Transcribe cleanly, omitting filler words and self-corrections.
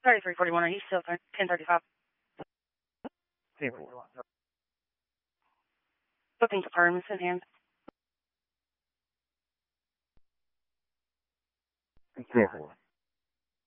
3341, are you still 1035? 10-4. Booking confirmed, in hand. 10-4.